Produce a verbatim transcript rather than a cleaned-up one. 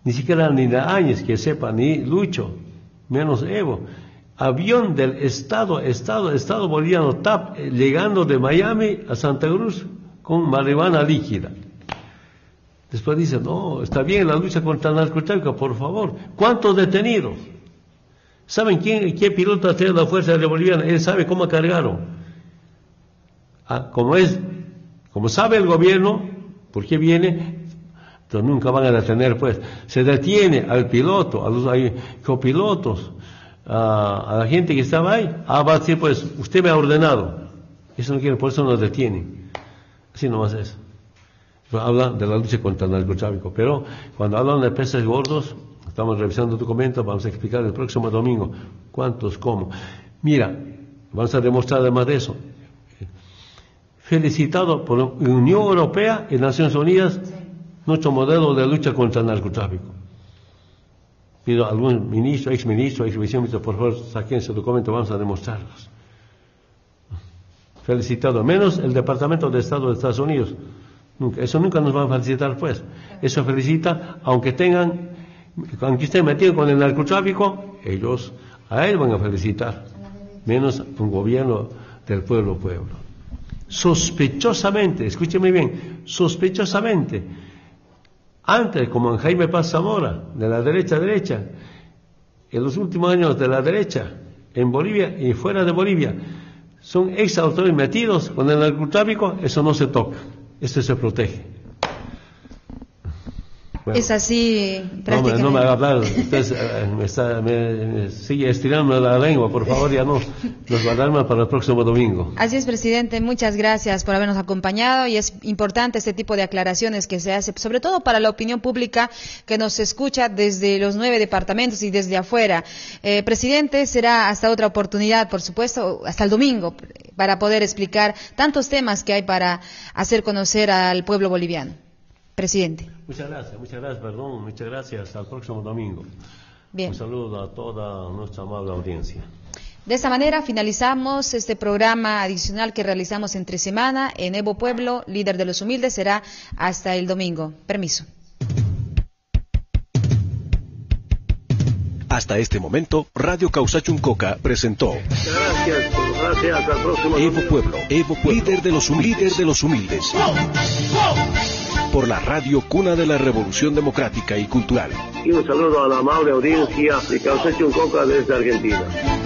Ni siquiera ni de Áñez, que sepa, ni Lucho, menos Evo. Avión del Estado, Estado, Estado boliviano, T A P, llegando de Miami a Santa Cruz con marihuana líquida. Después dicen, no, está bien la lucha contra el narcotráfico, por favor. ¿Cuántos detenidos? ¿Saben quién, qué piloto ha tenido la Fuerza Aérea Boliviana? Él sabe cómo cargaron. Ah, como es, como sabe el gobierno, ¿por qué viene? Entonces nunca van a detener, pues. Se detiene al piloto, a los copilotos, a, a la gente que estaba ahí. Ah, va a decir, pues, usted me ha ordenado. Eso no quiere, por eso nos detienen. Así nomás es. Hablan de la lucha contra el narcotráfico, pero cuando hablan de peces gordos, estamos revisando documentos, vamos a explicar el próximo domingo cuántos, cómo. Mira, vamos a demostrar además de eso. Felicitado por la Unión Europea y Naciones Unidas, nuestro modelo de lucha contra el narcotráfico. Pido a algún ministro, ex ministro, ex viceministro, por favor, saquen ese documento, vamos a demostrarlos. Felicitado, menos el Departamento de Estado de Estados Unidos. Nunca, eso nunca nos van a felicitar, pues. Eso felicita, aunque tengan, aunque estén metidos con el narcotráfico, ellos a él van a felicitar. Menos un gobierno del pueblo pueblo. Sospechosamente, escúcheme bien, sospechosamente, antes, como en Jaime Paz Zamora, de la derecha derecha, en los últimos años de la derecha, en Bolivia y fuera de Bolivia, son ex autores metidos con el narcotráfico, eso no se toca. Esto se protege. Bueno, es así prácticamente. No me, no me haga hablar, usted eh, me, está, me, me sigue estirando la lengua, por favor, ya no nos guardamos para el próximo domingo. Así es, presidente, muchas gracias por habernos acompañado y es importante este tipo de aclaraciones que se hace, sobre todo para la opinión pública que nos escucha desde los nueve departamentos y desde afuera. Eh, presidente, será hasta otra oportunidad, por supuesto, hasta el domingo, para poder explicar tantos temas que hay para hacer conocer al pueblo boliviano. Presidente. Muchas gracias, muchas gracias, perdón, muchas gracias. Hasta el próximo domingo. Bien. Un saludo a toda nuestra amable audiencia. De esta manera finalizamos este programa adicional que realizamos entre semana en Evo Pueblo, líder de los humildes. Será hasta el domingo. Permiso. Hasta este momento, Radio Causachuncoca presentó. Gracias, gracias, hasta el próximo Evo domingo. Pueblo, Evo Pueblo, líder de los humildes, líder de los humildes. Por la radio cuna de la Revolución Democrática y Cultural. Y un saludo a la amable audiencia de Causachuncoca desde Argentina.